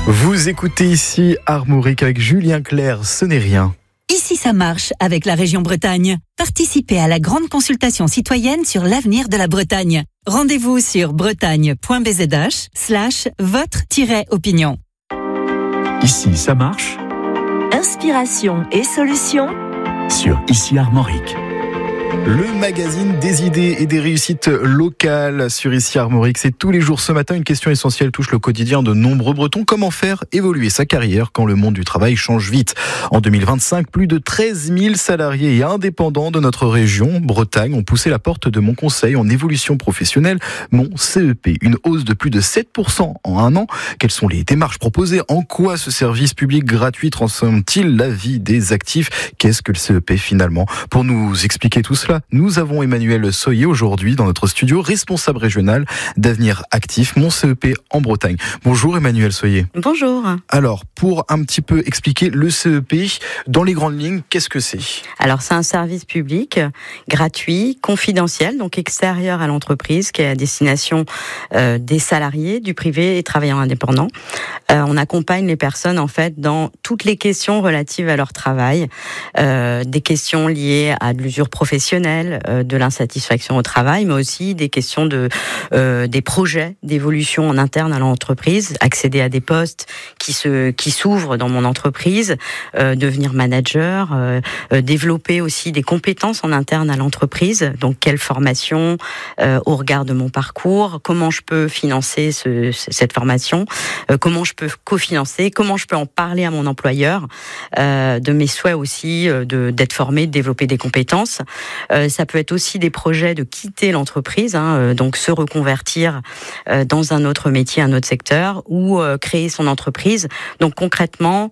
Vous écoutez ici Armorique avec Julien Clerc, ce n'est rien. Ici ça marche avec la région Bretagne. Participez à la grande consultation citoyenne sur l'avenir de la Bretagne. Rendez-vous sur bretagne.bzh/votre-opinion. Ici ça marche. Inspiration et solutions Sur Ici Armorique. Le magazine des idées et des réussites locales sur Ici Armorique. C'est tous les jours. Ce matin, une question essentielle touche le quotidien de nombreux Bretons. Comment faire évoluer sa carrière quand le monde du travail change vite ? En 2025, plus de 13 000 salariés et indépendants de notre région, Bretagne, ont poussé la porte de mon conseil en évolution professionnelle, mon CEP. Une hausse de plus de 7% en un an. Quelles sont les démarches proposées ? En quoi ce service public gratuit transforme-t-il la vie des actifs ? Qu'est-ce que le CEP finalement ? Pour nous expliquer tout cela, nous avons Emmanuel Soyer aujourd'hui dans notre studio, responsable régional d'Avenir Actif, mon CEP en Bretagne. Bonjour Emmanuel Soyer. Bonjour. Alors, pour un petit peu expliquer le CEP, dans les grandes lignes, qu'est-ce que c'est ? Alors, c'est un service public gratuit, confidentiel, donc extérieur à l'entreprise, qui est à destination des salariés, du privé et travailleurs indépendants. On accompagne les personnes, en fait, dans toutes les questions relatives à leur travail, des questions liées à de l'usure professionnelle, de l'insatisfaction au travail, mais aussi des questions des projets d'évolution en interne à l'entreprise, accéder à des postes qui s'ouvrent dans mon entreprise, devenir manager, développer aussi des compétences en interne à l'entreprise. Donc, quelle formation au regard de mon parcours, comment je peux financer cette formation, comment je peux cofinancer, comment je peux en parler à mon employeur, de mes souhaits aussi d'être formé, de développer des compétences. Ça peut être aussi des projets de quitter l'entreprise, donc se reconvertir dans un autre métier, un autre secteur, ou créer son entreprise. Donc concrètement,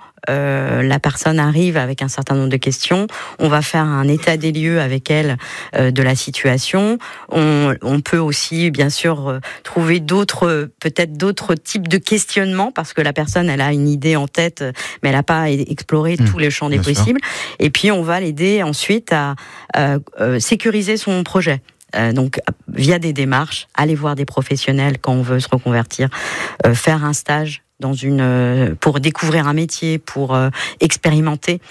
la personne arrive avec un certain nombre de questions. On va faire un état des lieux avec elle de la situation. On peut aussi, bien sûr, trouver peut-être d'autres types de questionnements, parce que la personne, elle a une idée en tête, mais elle n'a pas exploré tous les champs des possibles. Et puis, on va l'aider ensuite à sécuriser son projet. Donc, via des démarches, aller voir des professionnels quand on veut se reconvertir, faire un stage pour découvrir un métier, pour expérimenter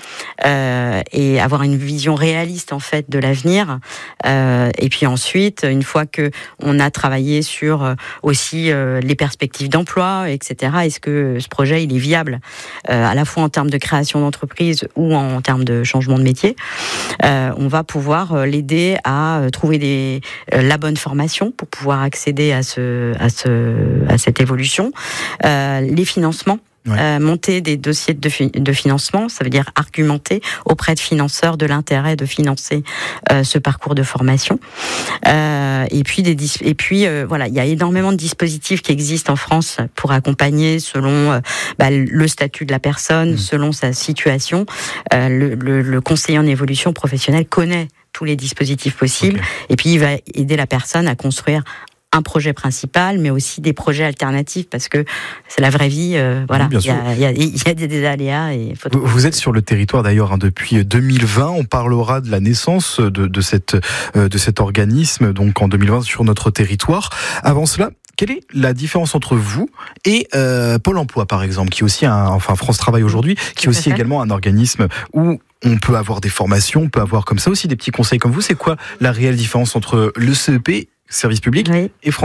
et avoir une vision réaliste en fait de l'avenir. Et puis ensuite, une fois que on a travaillé sur aussi les perspectives d'emploi, etc. Est-ce que ce projet il est viable à la fois en termes de création d'entreprise ou en termes de changement de métier? On va pouvoir l'aider à trouver la bonne formation pour pouvoir accéder à cette évolution. Les financements, monter des dossiers de financement, ça veut dire argumenter auprès de financeurs de l'intérêt de financer ce parcours de formation. Et puis voilà, il y a énormément de dispositifs qui existent en France pour accompagner selon le statut de la personne, selon sa situation. Le conseiller en évolution professionnelle connaît tous les dispositifs possibles, et puis il va aider la personne à construire un projet principal, mais aussi des projets alternatifs, parce que c'est la vraie vie. Voilà, il y a des aléas. Vous êtes sur le territoire d'ailleurs depuis 2020. On parlera de la naissance de cet organisme, donc en 2020 sur notre territoire. Avant cela, quelle est la différence entre vous et Pôle Emploi, par exemple, qui est aussi France Travail aujourd'hui, qui est aussi également un organisme où on peut avoir des formations, on peut avoir comme ça aussi des petits conseils comme vous. C'est quoi la réelle différence entre le CEP, service public, et France